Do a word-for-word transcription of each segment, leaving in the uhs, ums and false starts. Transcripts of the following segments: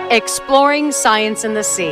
Exploring Science in the Sea.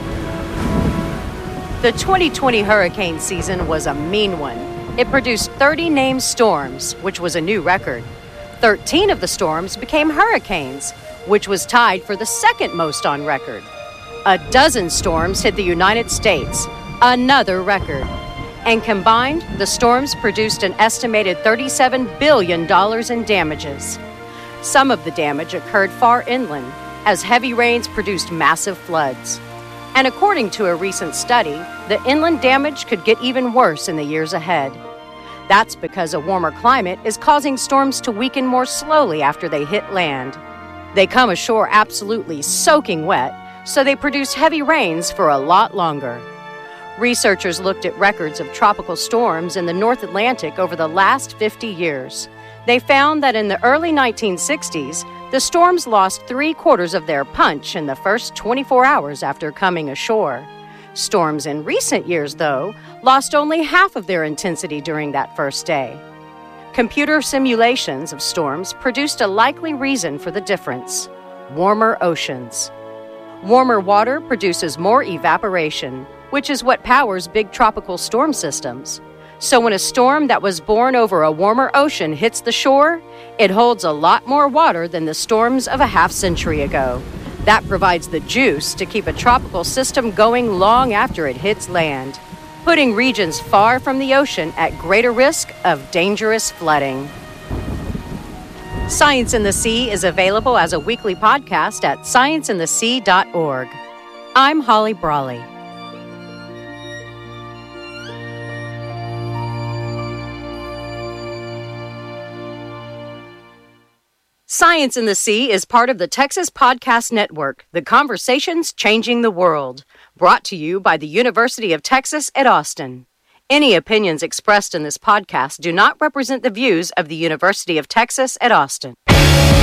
The twenty twenty hurricane season was a mean one. It produced thirty named storms, which was a new record. thirteen of the storms became hurricanes, which was tied for the second most on record. A dozen storms hit the United States, another record. And combined, the storms produced an estimated thirty-seven billion dollars in damages. Some of the damage occurred far inland, as heavy rains produced massive floods. And according to a recent study, the inland damage could get even worse in the years ahead. That's because a warmer climate is causing storms to weaken more slowly after they hit land. They come ashore absolutely soaking wet, so they produce heavy rains for a lot longer. Researchers looked at records of tropical storms in the North Atlantic over the last fifty years. They found that in the early nineteen sixties, the storms lost three-quarters of their punch in the first twenty-four hours after coming ashore. Storms in recent years, though, lost only half of their intensity during that first day. Computer simulations of storms produced a likely reason for the difference: warmer oceans. Warmer water produces more evaporation, which is what powers big tropical storm systems. So when a storm that was born over a warmer ocean hits the shore, it holds a lot more water than the storms of a half century ago. That provides the juice to keep a tropical system going long after it hits land, putting regions far from the ocean at greater risk of dangerous flooding. Science in the Sea is available as a weekly podcast at science in the sea dot org. I'm Holly Brawley. Science in the Sea is part of the Texas Podcast Network, the conversations changing the world, brought to you by the University of Texas at Austin. Any opinions expressed in this podcast do not represent the views of the University of Texas at Austin.